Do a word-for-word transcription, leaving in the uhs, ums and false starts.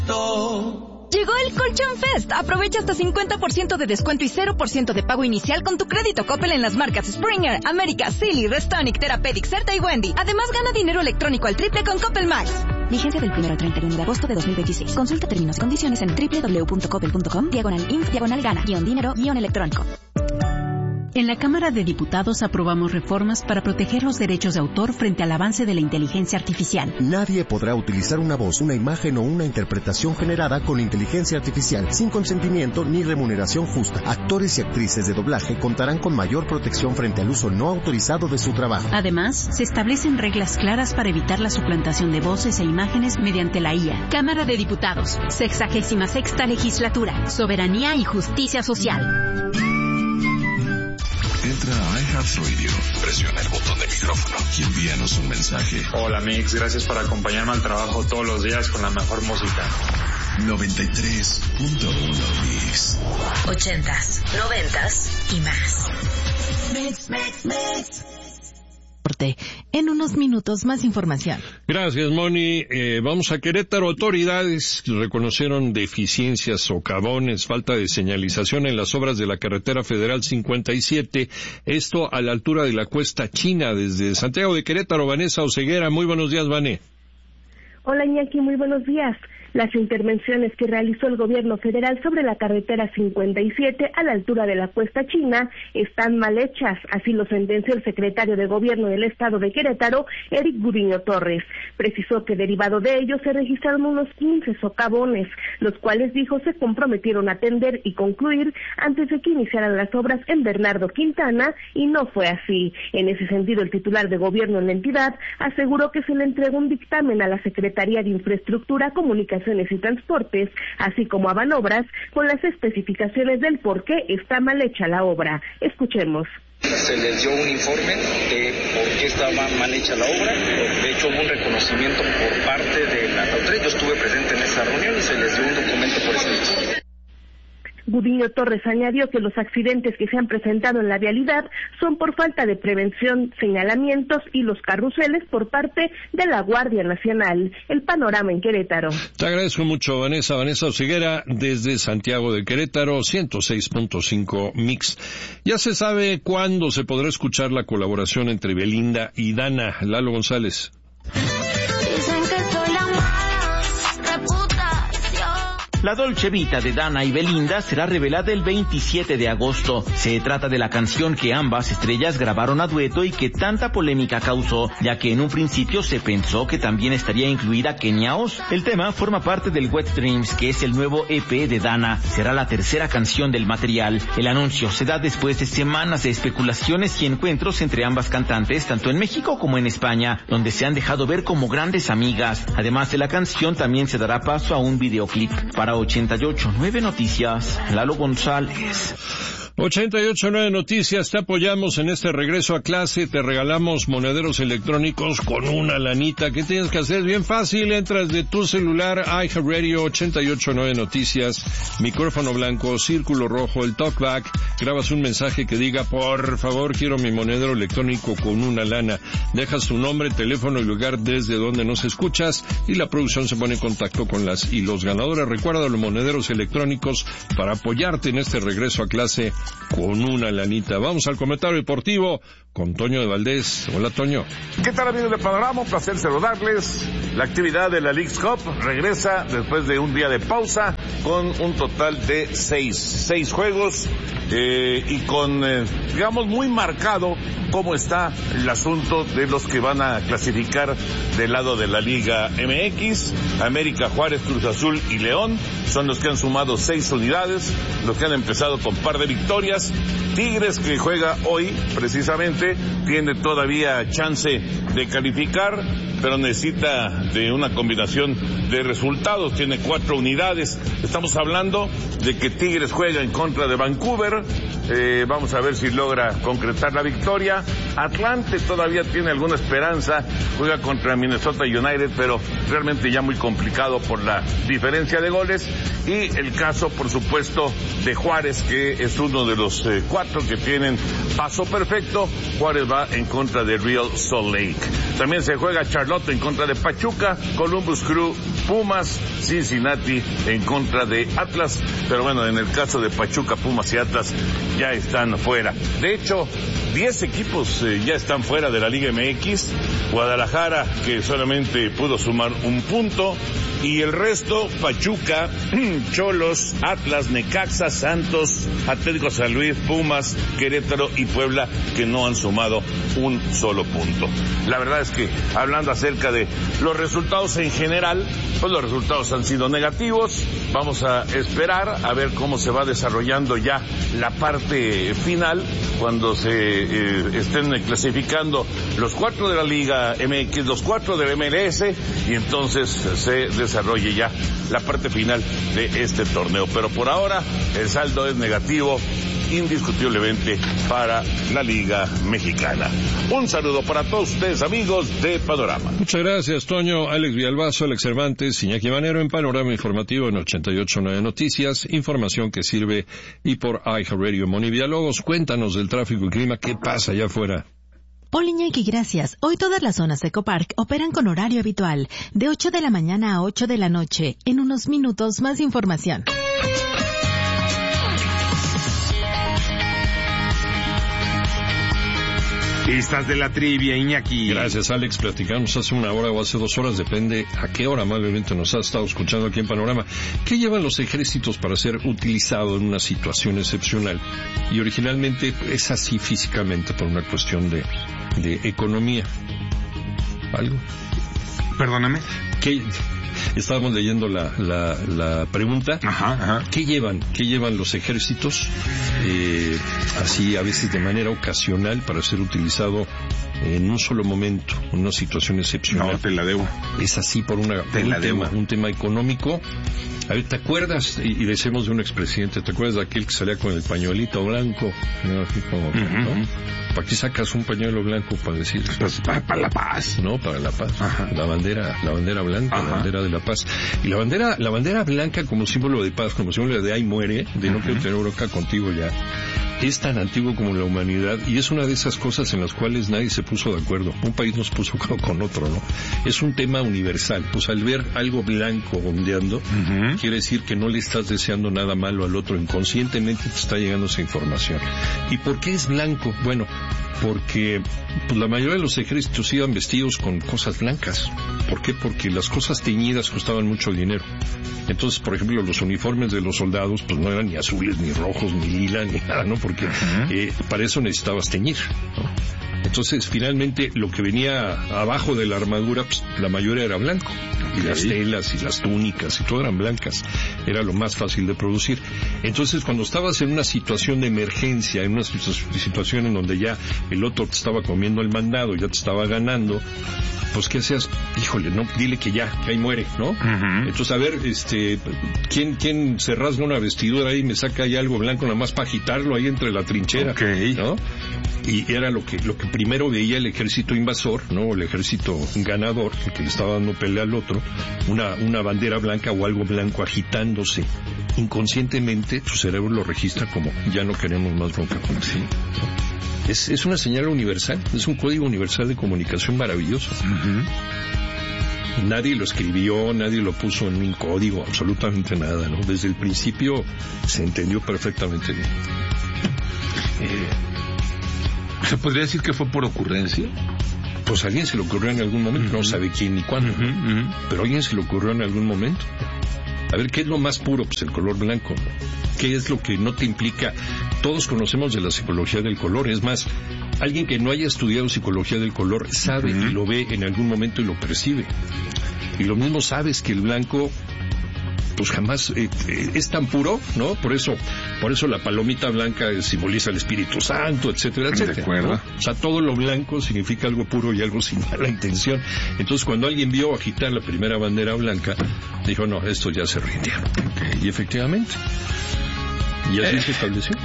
Llegó el Colchón Fest. Aprovecha hasta cincuenta por ciento de descuento y cero por ciento de pago inicial con tu crédito Coppel en las marcas Springer, América, Silly, Restonic, Therapeutic, Certa y Wendy. Además, gana dinero electrónico al triple con Coppel Max. Vigencia del primero al treinta y uno de agosto de dos mil veintiséis. Consulta términos y condiciones en doble u doble u doble u punto coppel punto com, diagonal inf, diagonal gana, guión dinero, guión electrónico. En la Cámara de Diputados aprobamos reformas para proteger los derechos de autor frente al avance de la inteligencia artificial. Nadie podrá utilizar una voz, una imagen o una interpretación generada con inteligencia artificial sin consentimiento ni remuneración justa. Actores y actrices de doblaje contarán con mayor protección frente al uso no autorizado de su trabajo. Además, se establecen reglas claras para evitar la suplantación de voces e imágenes mediante la I A. Cámara de Diputados, sexagésima sexta legislatura, soberanía y justicia social. Entra a iHeartRadio, presiona el botón de micrófono y envíanos un mensaje. Hola Mix, gracias por acompañarme al trabajo todos los días con la mejor música. noventa y tres punto uno Mix. Ochentas, noventas y más. Mix, mix, mix. En unos minutos, más información. Gracias, Moni. Eh, vamos a Querétaro. Autoridades reconocieron deficiencias, socavones, falta de señalización en las obras de la carretera federal cincuenta y siete. Esto a la altura de la Cuesta China, desde Santiago de Querétaro. Vanessa Oseguera, muy buenos días, Vané. Hola, Iñaki, muy buenos días. Las intervenciones que realizó el gobierno federal sobre la carretera cincuenta y siete a la altura de la Cuesta China están mal hechas, así lo sentenció el secretario de Gobierno del Estado de Querétaro, Eric Gudiño Torres. Precisó que derivado de ello se registraron unos quince socavones, los cuales dijo se comprometieron a atender y concluir antes de que iniciaran las obras en Bernardo Quintana, y no fue así. En ese sentido, el titular de Gobierno en la entidad aseguró que se le entregó un dictamen a la Secretaría de Infraestructura, Comunicaciones y Transportes, así como a Banobras, con las especificaciones del por qué está mal hecha la obra. Escuchemos. Se les dio un informe de por qué estaba mal hecha la obra. De hecho, hubo un reconocimiento por parte de la autoridad. Yo estuve presente en esa reunión y se les dio un documento por escrito. Gudiño Torres añadió que los accidentes que se han presentado en la vialidad son por falta de prevención, señalamientos y los carruseles por parte de la Guardia Nacional. El panorama en Querétaro. Te agradezco mucho, Vanessa. Vanessa Oseguera, desde Santiago de Querétaro, ciento seis punto cinco Mix. Ya se sabe cuándo se podrá escuchar la colaboración entre Belinda y Dana. Lalo González. La Dolce Vita de Dana y Belinda será revelada el veintisiete de agosto. Se trata de la canción que ambas estrellas grabaron a dueto y que tanta polémica causó, ya que en un principio se pensó que también estaría incluida Kenia Oz. El tema forma parte del Wet Dreams, que es el nuevo E P de Dana. Será la tercera canción del material. El anuncio se da después de semanas de especulaciones y encuentros entre ambas cantantes, tanto en México como en España, donde se han dejado ver como grandes amigas. Además de la canción, también se dará paso a un videoclip. Para ochenta y ocho punto nueve Noticias, Lalo González. ochenta y ocho punto nueve Noticias, te apoyamos en este regreso a clase, te regalamos monederos electrónicos con una lanita. ¿Qué tienes que hacer? Bien fácil, entras de tu celular, iHeartRadio ochenta y ocho punto nueve Noticias, micrófono blanco, círculo rojo, el talkback, grabas un mensaje que diga, por favor, quiero mi monedero electrónico con una lana. Dejas tu nombre, teléfono y lugar desde donde nos escuchas y la producción se pone en contacto con las y los ganadores. Recuerda los monederos electrónicos para apoyarte en este regreso a clase con una lanita. Vamos al comentario deportivo con Toño de Valdés. Hola, Toño. ¿Qué tal, amigos de Panorama? Un placer saludarles. La actividad de la Leagues Cup regresa después de un día de pausa con un total de seis, seis juegos eh, y con, eh, digamos, muy marcado cómo está el asunto de los que van a clasificar del lado de la Liga M X. América, Juárez, Cruz Azul y León son los que han sumado seis unidades, los que han empezado con par de victorias. Tigres, que juega hoy precisamente, tiene todavía chance de calificar, pero necesita de una combinación de resultados. Tiene cuatro unidades. Estamos hablando de que Tigres juega en contra de Vancouver. Eh, vamos a ver si logra concretar la victoria. Atlante todavía tiene alguna esperanza. Juega contra Minnesota United, pero realmente ya muy complicado por la diferencia de goles. Y el caso, por supuesto, de Juárez, que es uno de los eh, cuatro que tienen paso perfecto. Juárez va en contra de Real Salt Lake. También se juega Charlotte Lotte en contra de Pachuca, Columbus Crew, Pumas, Cincinnati en contra de Atlas, pero bueno, en el caso de Pachuca, Pumas y Atlas ya están fuera. De hecho, diez equipos eh, ya están fuera de la Liga M X, Guadalajara que solamente pudo sumar un punto, y el resto, Pachuca, Cholos, Atlas, Necaxa, Santos, Atlético San Luis, Pumas, Querétaro y Puebla, que no han sumado un solo punto. La verdad es que, hablando acerca de los resultados en general, pues los resultados han sido negativos. Vamos a esperar a ver cómo se va desarrollando ya la parte final, cuando se eh, estén clasificando los cuatro de la Liga M X, los cuatro de la M L S, y entonces se desarrolle ya la parte final de este torneo. Pero por ahora el saldo es negativo, indiscutiblemente, para la Liga Mexicana. Un saludo para todos ustedes, amigos de Panorama. Muchas gracias, Toño. Alex Villalbazo, Alex Cervantes, Iñaki Manero en Panorama Informativo en ochenta y ocho punto nueve Noticias, información que sirve y por iHeartRadio. Moni Villalobos, cuéntanos del tráfico y clima, ¿qué pasa allá afuera? Hola Iñaki, gracias. Hoy todas las zonas Ecopark operan con horario habitual, de ocho de la mañana a ocho de la noche. En unos minutos, más información. Pistas de la trivia, Iñaki. Gracias, Alex. Platicamos hace una hora o hace dos horas, depende a qué hora amablemente nos has estado escuchando aquí en Panorama. ¿Qué llevan los ejércitos para ser utilizado en una situación excepcional? Y originalmente es así físicamente por una cuestión de, de economía. ¿Algo? Perdóname. ¿Qué? Estábamos leyendo la, la, la pregunta. Ajá, ajá. ¿Qué llevan? ¿Qué llevan los ejércitos? Eh, así a veces de manera ocasional para ser utilizado en un solo momento, en una situación excepcional. No, te la debo. Es así por, una, por un tema, un tema económico. A ver, ¿te acuerdas? Y, y decimos de un expresidente, ¿te acuerdas de aquel que salía con el pañuelito blanco? ¿No? Así como, uh-huh. ¿no? ¿Para qué sacas un pañuelo blanco para decir? Pues para, para la paz. No, para la paz. Ajá. La bandera, la bandera blanca, Ajá. la bandera de la paz. Y la bandera, la bandera blanca como símbolo de paz, como símbolo de ahí muere, de no uh-huh. quiero tener bronca contigo ya, es tan antiguo como la humanidad, y es una de esas cosas en las cuales nadie se puso de acuerdo. Un país nos puso con otro, ¿no? Es un tema universal. Pues al ver algo blanco ondeando, uh-huh. quiere decir que no le estás deseando nada malo al otro. Inconscientemente te está llegando esa información. ¿Y por qué es blanco? Bueno, porque pues, la mayoría de los ejércitos iban vestidos con cosas blancas. ¿Por qué? Porque las cosas teñidas costaban mucho dinero. Entonces, por ejemplo, los uniformes de los soldados pues no eran ni azules, ni rojos, ni lila, ni nada, ¿no? Porque uh-huh. eh, para eso necesitabas teñir, ¿no? Entonces, finalmente, lo que venía abajo de la armadura, pues, la mayoría era blanco. Y las telas y las túnicas y todo eran blancas. Era lo más fácil de producir. Entonces, cuando estabas en una situación de emergencia, en una situación en donde ya el otro te estaba comiendo el mandado, ya te estaba ganando, pues, ¿qué hacías? Híjole, no, dile que ya, que ahí muere, ¿no? Uh-huh. Entonces, a ver, este, ¿quién, quién se rasga una vestidura ahí y me saca ahí algo blanco nada más para agitarlo ahí entre la trinchera? Okay. ¿No? Y era lo que, lo que primero veía el ejército invasor, ¿no? El ejército ganador, el que le estaba dando pelea al otro, una, una bandera blanca o algo blanco agitándose. Inconscientemente, su cerebro lo registra como, ya no queremos más bronca con así, ¿no? Es, es una señal universal, es un código universal de comunicación maravilloso. Uh-huh. Nadie lo escribió, nadie lo puso en un código, absolutamente nada, ¿no? Desde el principio se entendió perfectamente bien. Eh, ¿Se podría decir que fue por ocurrencia? Pues a alguien se le ocurrió en algún momento, uh-huh. no sabe quién ni cuándo, uh-huh, uh-huh. pero a alguien se le ocurrió en algún momento. A ver, ¿qué es lo más puro? Pues el color blanco. ¿Qué es lo que no te implica? Todos conocemos de la psicología del color. Es más, alguien que no haya estudiado psicología del color sabe uh-huh. y lo ve en algún momento y lo percibe. Y lo mismo sabes que el blanco, pues jamás eh, eh, es tan puro, ¿no? Por eso, por eso la palomita blanca simboliza el Espíritu Santo, etcétera, etcétera. De acuerdo. ¿No? O sea, todo lo blanco significa algo puro y algo sin mala intención. Entonces, cuando alguien vio agitar la primera bandera blanca, dijo, no, esto ya se rindió. Okay. Y efectivamente, y así eh. se estableció.